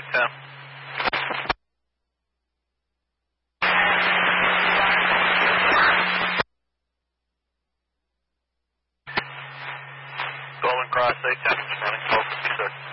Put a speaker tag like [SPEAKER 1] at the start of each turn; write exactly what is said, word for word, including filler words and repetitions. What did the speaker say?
[SPEAKER 1] eight ten. Golden Cross eight ten, running twelve fifty-six.